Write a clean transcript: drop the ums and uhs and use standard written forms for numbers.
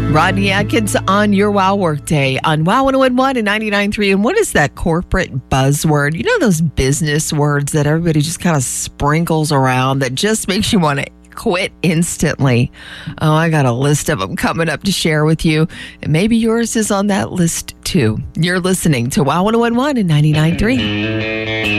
Rodney Atkins on your Wow Workday on Wow 101 and 99.3. And what is that corporate buzzword? You know those business words that everybody just kind of sprinkles around that just makes you want to quit instantly? Oh, I got a list of them coming up to share with you. And maybe yours is on that list too. You're listening to Wow 101 and 99.3.